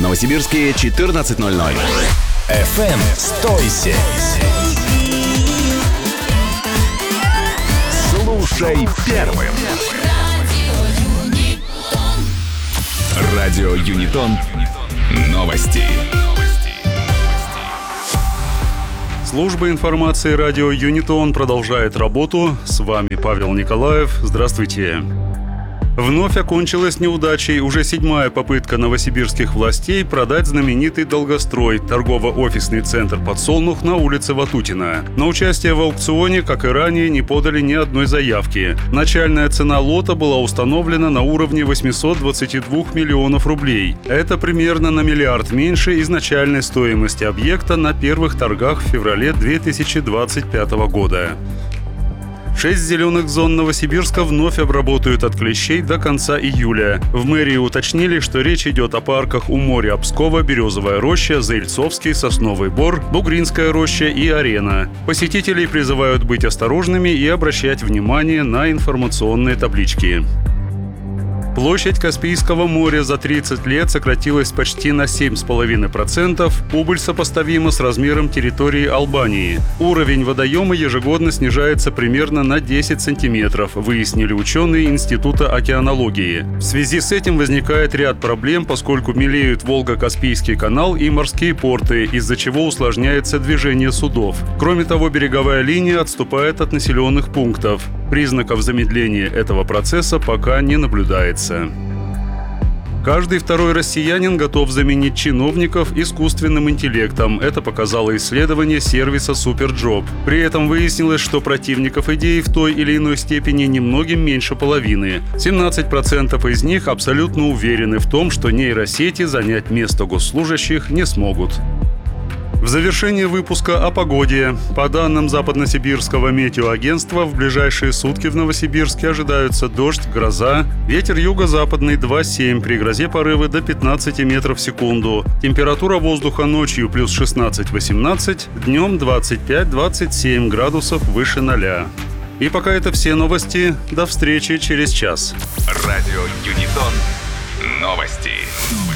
Новосибирске 14:00. FM 107. Слушай первым. Радио Юнитон. Новости. Служба информации радио Юнитон продолжает работу. С вами Павел Николаев. Здравствуйте. Вновь окончилась неудачей уже 7-я попытка новосибирских властей продать знаменитый долгострой, торгово-офисный центр «Подсолнух» на улице Ватутина. На участие в аукционе, как и ранее, не подали ни одной заявки. Начальная цена лота была установлена на уровне 822 миллионов рублей. Это примерно на миллиард меньше изначальной стоимости объекта на первых торгах в феврале 2025 года. 6 зеленых зон Новосибирска вновь обработают от клещей до конца июля. В мэрии уточнили, что речь идет о парках у моря Пскова, Березовая роща, Заильцовский, Сосновый Бор, Бугринская роща и Арена. Посетителей призывают быть осторожными и обращать внимание на информационные таблички. Площадь Каспийского моря за 30 лет сократилась почти на 7,5%. Убыль сопоставима с размером территории Албании. Уровень водоема ежегодно снижается примерно на 10 сантиметров, выяснили ученые Института океанологии. В связи с этим возникает ряд проблем, поскольку мелеют Волго-Каспийский канал и морские порты, из-за чего усложняется движение судов. Кроме того, береговая линия отступает от населенных пунктов. Признаков замедления этого процесса пока не наблюдается. Каждый второй россиянин готов заменить чиновников искусственным интеллектом. Это показало исследование сервиса Superjob. При этом выяснилось, что противников идеи в той или иной степени немногим меньше половины. 17% из них абсолютно уверены в том, что нейросети занять место госслужащих не смогут. В завершение выпуска о погоде. По данным Западносибирского метеоагентства, в ближайшие сутки в Новосибирске ожидаются дождь, гроза, ветер юго-западный 2,7, при грозе порывы до 15 метров в секунду. Температура воздуха ночью плюс 16-18, днем 25-27 градусов выше 0. И пока это все новости. До встречи через час. Радио Юнитон. Новости.